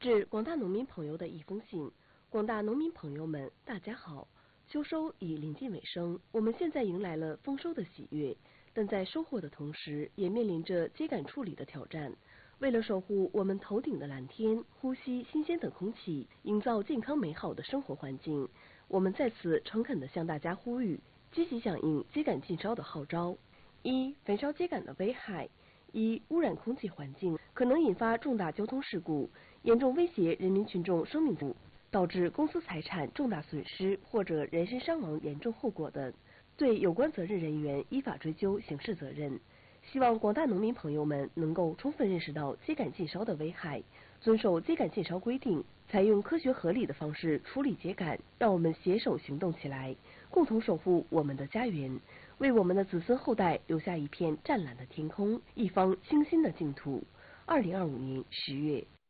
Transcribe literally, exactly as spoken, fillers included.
致广大农民朋友的一封信。广大农民朋友们，大家好！秋收已临近尾声，我们现在迎来了丰收的喜悦，但在收获的同时，也面临着秸秆处理的挑战。为了守护我们头顶的蓝天，呼吸新鲜的空气，营造健康美好的生活环境，我们在此诚恳地向大家呼吁，积极响应秸秆禁烧的号召。一、焚烧秸秆的危害。一、污染空气环境，可能引发重大交通事故，严重威胁人民群众生命，导致公私财产重大损失或者人身伤亡严重后果的，对有关责任人员依法追究刑事责任。希望广大农民朋友们能够充分认识到秸秆禁烧的危害，遵守秸秆禁烧规定，采用科学合理的方式处理秸秆。让我们携手行动起来，共同守护我们的家园，为我们的子孙后代留下一片湛蓝的天空，一方清新的净土。二零二五年十月。